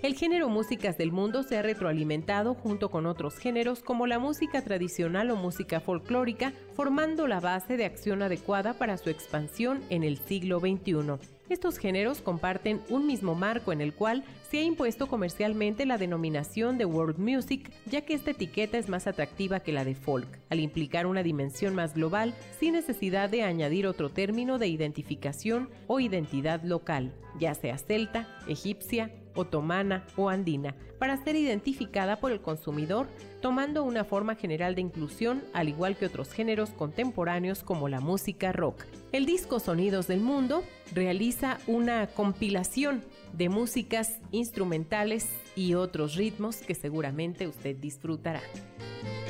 El género Músicas del Mundo se ha retroalimentado junto con otros géneros como la música tradicional o música folclórica, formando la base de acción adecuada para su expansión en el siglo XXI. Estos géneros comparten un mismo marco en el cual se ha impuesto comercialmente la denominación de World Music, ya que esta etiqueta es más atractiva que la de folk, al implicar una dimensión más global sin necesidad de añadir otro término de identificación o identidad local, ya sea celta, egipcia, otomana o andina, para ser identificada por el consumidor, tomando una forma general de inclusión, al igual que otros géneros contemporáneos como la música rock. El disco Sonidos del Mundo realiza una compilación de músicas instrumentales y otros ritmos que seguramente usted disfrutará.